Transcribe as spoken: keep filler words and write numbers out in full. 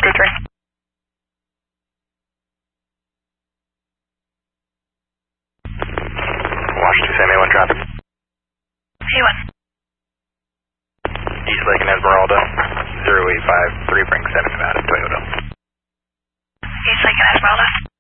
fifty-three. Washington, Sam A one traffic. A one. East Lake and Esmeralda, zero eight five three, bring seven Nevada, Toyota. East Lake and Esmeralda.